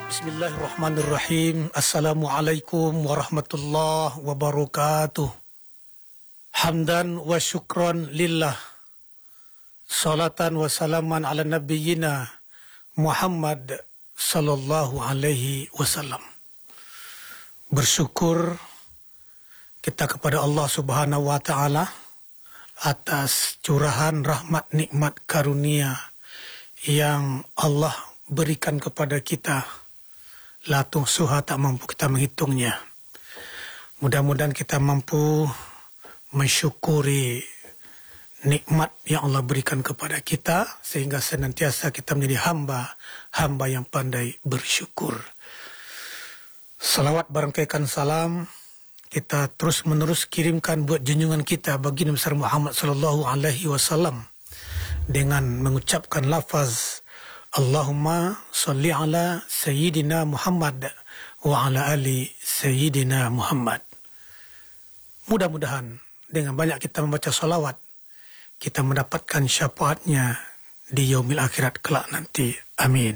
Bismillahirrahmanirrahim. Assalamualaikum warahmatullahi wabarakatuh. Hamdan wa syukran lillah. Salatan wa salaman ala nabiyyina Muhammad sallallahu alaihi wasallam. Bersyukur kita kepada Allah Subhanahu wa taala atas curahan rahmat nikmat karunia yang Allah berikan kepada kita. La tuhsuha, tak mampu kita menghitungnya. Mudah-mudahan kita mampu mensyukuri nikmat yang Allah berikan kepada kita, sehingga senantiasa kita menjadi hamba yang pandai bersyukur. Salawat barangkaikan salam kita terus menerus kirimkan buat junjungan kita baginda besar Muhammad sallallahu alaihi wasallam dengan mengucapkan lafaz Allahumma salli ala Sayyidina Muhammad wa ala ali Sayyidina Muhammad. Mudah-mudahan dengan banyak kita membaca salawat, kita mendapatkan syafaatnya di yaumil akhirat kelak nanti. Amin.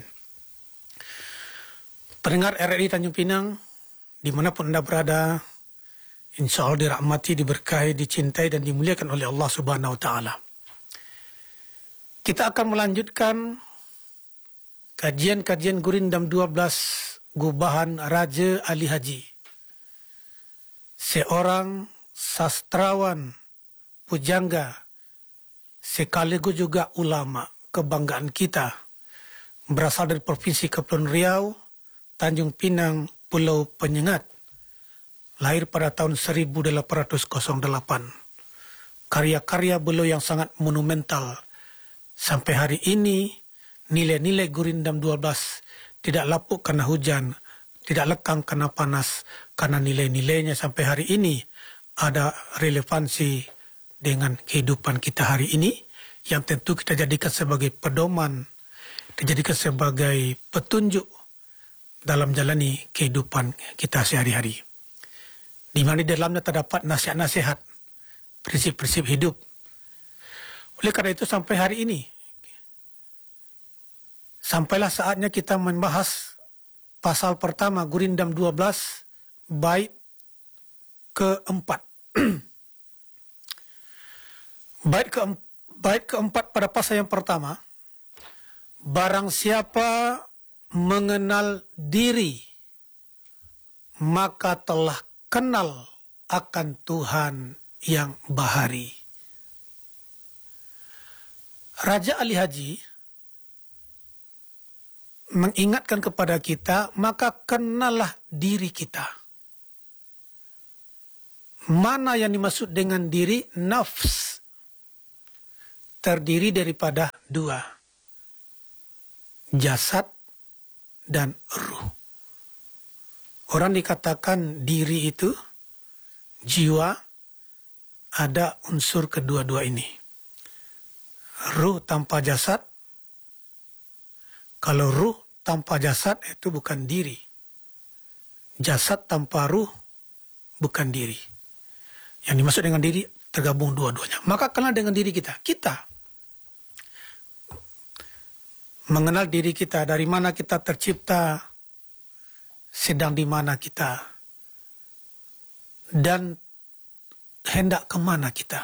Pendengar RRI Tanjung Pinang, dimanapun Anda berada, insya Allah dirahmati, diberkahi, dicintai, dan dimuliakan oleh Allah Subhanahu wa Ta'ala. Kita akan melanjutkan kajian-kajian Gurindam 12 Gubahan Raja Ali Haji, seorang sastrawan pujangga sekaligus juga ulama kebanggaan kita, berasal dari Provinsi Kepulauan Riau, Tanjung Pinang, Pulau Penyengat, lahir pada tahun 1808. Karya-karya beliau yang sangat monumental sampai hari ini. Nilai-nilai Gurindam 12 tidak lapuk karena hujan, tidak lekang karena panas, karena nilai-nilainya sampai hari ini ada relevansi dengan kehidupan kita hari ini, yang tentu kita jadikan sebagai pedoman, dijadikan sebagai petunjuk dalam jalani kehidupan kita sehari-hari. Di mana di dalamnya terdapat nasihat-nasihat, prinsip-prinsip hidup. Oleh karena itu sampai hari ini, sampailah saatnya kita membahas pasal pertama Gurindam 12 bait keempat. Bait keempat pada pasal yang pertama, barang siapa mengenal diri maka telah kenal akan Tuhan yang bahari. Raja Ali Haji mengingatkan kepada kita, maka kenallah diri kita. Mana yang dimaksud dengan diri? Nafs. Terdiri daripada dua, jasad dan ruh. Orang dikatakan diri itu, jiwa, ada unsur kedua-dua ini. Ruh tanpa jasad. Kalau ruh tanpa jasad itu bukan diri. Jasad tanpa ruh bukan diri. Yang dimaksud dengan diri tergabung dua-duanya. Maka kenal dengan diri kita. Kita mengenal diri kita, dari mana kita tercipta, sedang di mana kita, dan hendak kemana kita.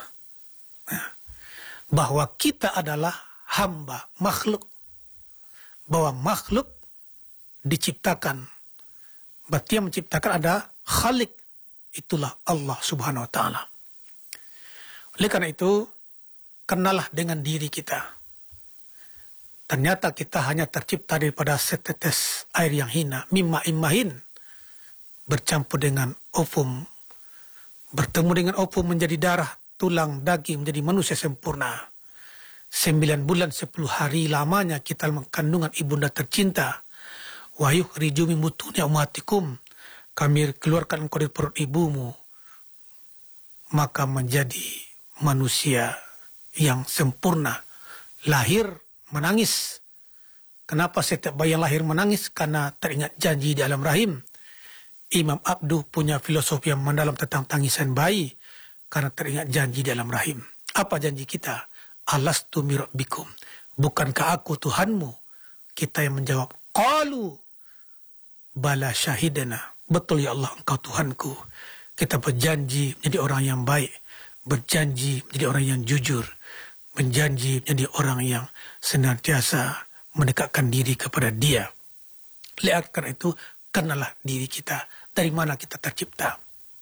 Bahwa kita adalah hamba, makhluk. Bahwa makhluk diciptakan. Berarti yang menciptakan ada Khalik. Itulah Allah Subhanahu wa Ta'ala. Oleh karena itu, kenallah dengan diri kita. Ternyata kita hanya tercipta daripada setetes air yang hina. Mimma immahin. Bercampur dengan ovum. Bertemu dengan ovum menjadi darah, tulang, daging, menjadi manusia sempurna. 9 bulan 10 hari lamanya kita dalam kandungan ibunda tercinta. Wa yukhriju min butuni ummatikum, kami keluarkan engkau dari perut ibumu, maka menjadi manusia yang sempurna. Lahir menangis. Kenapa setiap bayi yang lahir menangis? Karena teringat janji di alam rahim. Imam Abduh punya filosofi yang mendalam tentang tangisan bayi, karena teringat janji di alam rahim. Apa janji kita? Alastu mi rabbikum, bukankah aku Tuhanmu? Kita yang menjawab, qalu, Bala syahidana. Betul ya Allah, Engkau Tuhanku. Kita berjanji menjadi orang yang baik. Berjanji menjadi orang yang jujur. Berjanji menjadi orang yang senantiasa mendekatkan diri kepada Dia. Lihat karena itu, kenalah diri kita. Dari mana kita tercipta.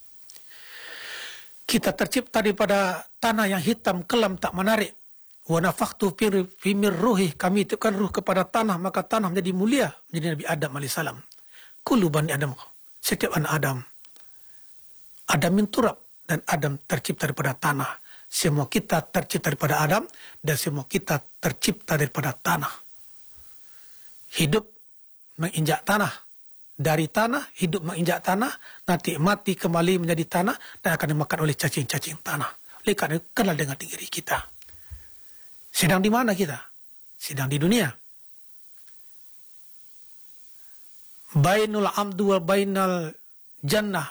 Kita tercipta daripada tanah yang hitam, kelam, tak menarik. Wa nafakhtu fi min ruhi, kami tiupkan ruh kepada tanah, maka tanah menjadi mulia, menjadi Nabi Adam alaihissalam. Kullu bani Adam, setiap anak Adam. Adam min turab, dan Adam tercipta daripada tanah. Semua kita tercipta daripada Adam, dan semua kita tercipta daripada tanah. Hidup menginjak tanah. Dari tanah, hidup menginjak tanah, nanti mati kembali menjadi tanah, dan akan dimakan oleh cacing-cacing tanah. Oleh karena itu, kenal dengan diri kita. Sedang di mana kita? Sedang di dunia. Bainul amdu wa bainal jannah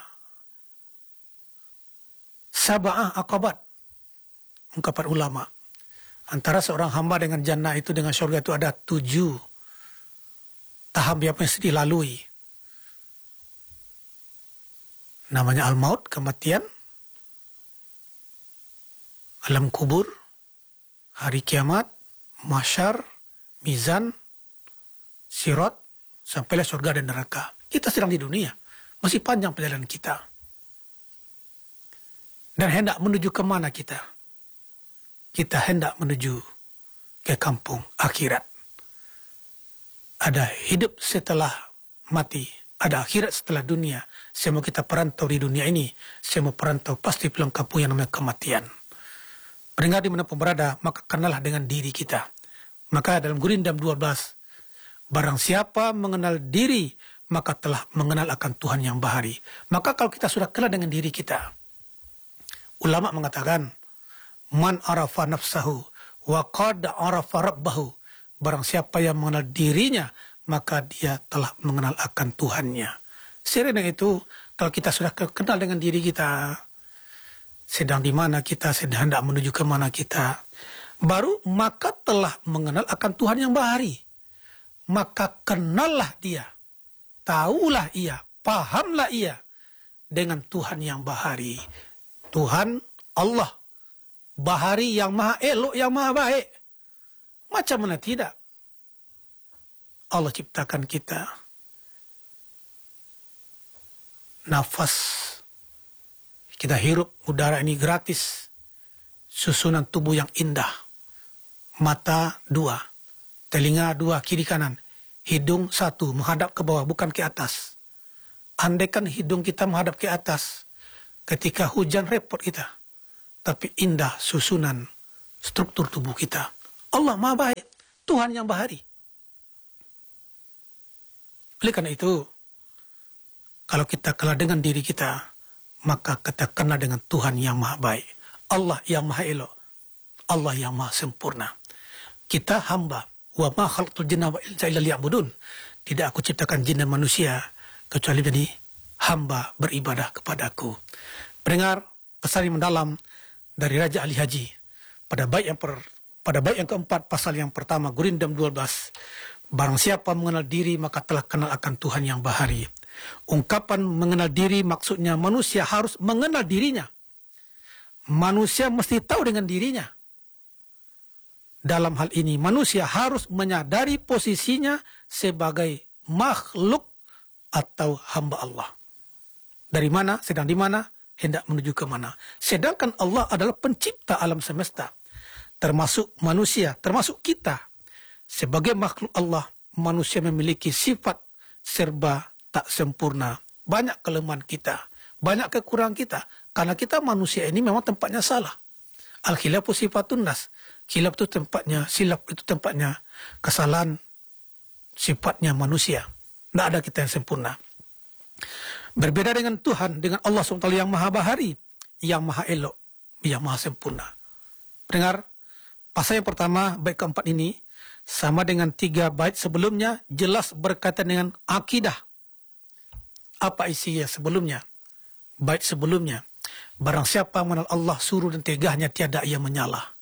sab'ah aqabat. Ungkapan ulama. Antara seorang hamba dengan jannah itu, dengan syurga itu ada 7 tahap yang mesti dilalui. Namanya al-maut, kematian, alam kubur, hari kiamat, mahsyar, mizan, sirat, sampailah surga dan neraka. Kita sedang di dunia. Masih panjang perjalanan kita. Dan hendak menuju ke mana kita? Kita hendak menuju ke kampung akhirat. Ada hidup setelah mati. Ada akhirat setelah dunia. Semua kita perantau di dunia ini. Semua perantau pasti pulang kampung yang namanya kematian. Pendengar dimanapun berada, maka kenalah dengan diri kita. Maka dalam Gurindam 12, barang siapa mengenal diri, maka telah mengenal akan Tuhan yang bahari. Maka kalau kita sudah kenal dengan diri kita, ulama mengatakan, man arafa nafsahu wa qad arafa rabbahu. Barang siapa yang mengenal dirinya, maka dia telah mengenal akan Tuhannya. Sering itu, kalau kita sudah kenal dengan diri kita, sedang di mana kita, sedang hendak menuju ke mana kita, baru maka telah mengenal akan Tuhan yang bahari. Maka kenallah dia, tahulah ia, pahamlah ia dengan Tuhan yang bahari. Tuhan Allah, bahari yang maha elok, yang maha baik. Macam mana tidak? Allah ciptakan kita. Nafas. Kita hirup udara ini gratis. Susunan tubuh yang indah. Mata 2. Telinga 2 kiri kanan. Hidung 1 menghadap ke bawah, bukan ke atas. Andaikan hidung kita menghadap ke atas, ketika hujan repot kita. Tapi indah susunan struktur tubuh kita. Allah maha baik. Tuhan yang bahari. Oleh karena itu, kalau kita kenal dengan diri kita, maka kita kenal dengan Tuhan yang maha baik. Allah yang maha elok. Allah yang maha sempurna. Kita hamba. Wa ma khalaqtul jinna wal insa illa liya'budun. Tidak aku ciptakan jin dan manusia kecuali menjadi hamba beribadah kepadaku. Pendengar, pesan yang mendalam dari Raja Ali Haji pada bait yang keempat, pasal yang pertama, Gurindam 12. Barang siapa mengenal diri, maka telah kenal akan Tuhan yang bahari. Ungkapan mengenal diri maksudnya manusia harus mengenal dirinya. Manusia mesti tahu dengan dirinya. Dalam hal ini, manusia harus menyadari posisinya sebagai makhluk atau hamba Allah. Dari mana, sedang di mana, hendak menuju ke mana. Sedangkan Allah adalah pencipta alam semesta. Termasuk manusia, termasuk kita. Sebagai makhluk Allah, manusia memiliki sifat serba tak sempurna. Banyak kelemahan kita, banyak kekurangan kita. Karena kita manusia ini memang tempatnya salah. Al-khilafu sifatun nas. Khilaf itu tempatnya, silap itu tempatnya kesalahan sifatnya manusia. Tidak ada kita yang sempurna. Berbeda dengan Tuhan, dengan Allah SWT yang maha bahari, yang maha elok, yang maha sempurna. Pendengar, pasal yang pertama, bait keempat ini, sama dengan 3 bait sebelumnya, jelas berkaitan dengan akidah. Apa isinya sebelumnya? Bait sebelumnya, barang siapa mengenal Allah suruh dan tegahnya tiada ia menyalah.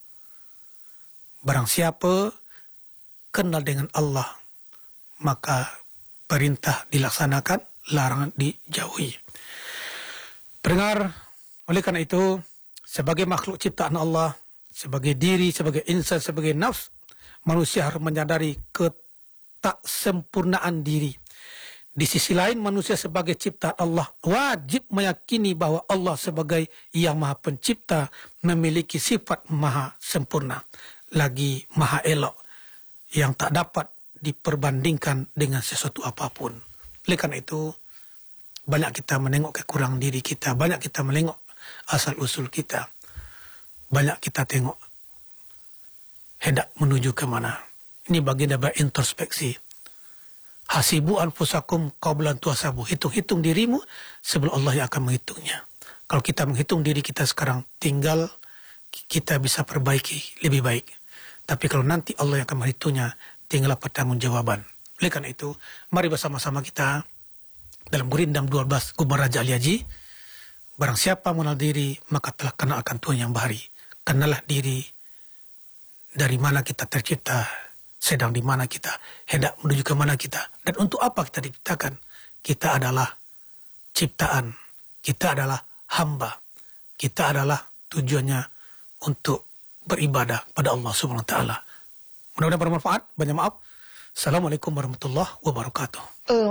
Barang siapa kenal dengan Allah, maka perintah dilaksanakan, larangan dijauhi. Pendengar, oleh karena itu, sebagai makhluk ciptaan Allah, sebagai diri, sebagai insan, sebagai nafs, manusia harus menyadari ketaksempurnaan diri. Di sisi lain, manusia sebagai ciptaan Allah wajib meyakini bahwa Allah sebagai yang maha pencipta memiliki sifat maha sempurna, lagi maha elok, yang tak dapat diperbandingkan dengan sesuatu apapun. Oleh karena itu, banyak kita menengok kekurangan diri kita, banyak kita menengok asal-usul kita, banyak kita tengok hendak menuju ke mana. Ini bagian dari introspeksi. Hasibu anfusakum qabla an tuhasabu. Hitung-hitung dirimu sebelum Allah yang akan menghitungnya. Kalau kita menghitung diri kita sekarang, tinggal kita bisa perbaiki lebih baik. Tapi kalau nanti Allah yang akan menghitungnya, tinggal pertanggungjawaban. Oleh karena itu, mari bersama-sama kita dalam Gurindam 12 Gubernur Raja Ali Haji, barang siapa mengenal diri, maka telah kenal akan Tuhan yang bahari. Kenalah diri, dari mana kita tercipta, sedang di mana kita, hendak menuju ke mana kita, dan untuk apa kita diciptakan. Kita adalah ciptaan, kita adalah hamba, kita adalah tujuannya untuk beribadah pada Allah Subhanahu wa taala. Mudah-mudahan bermanfaat. Banyak maaf. Assalamualaikum warahmatullahi wabarakatuh.